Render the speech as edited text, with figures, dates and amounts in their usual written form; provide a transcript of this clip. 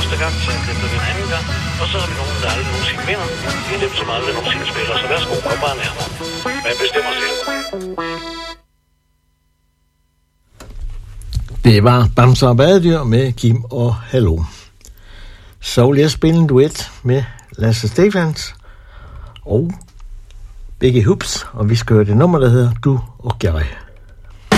første gang, så det bliver en anden gang. Og så har vi nogen, der aldrig nogensinde vinder. Det er dem, som aldrig nogensinde spiller, så værsgo, kom bare nærmere. Man bestemmer selv. Det var Bamser og Badedyr med Kim og Hallo. Så vil jeg spille en duet med Lasse Stefans og Begge Hubs, og vi skal høre det nummer, der hedder Du og jeg.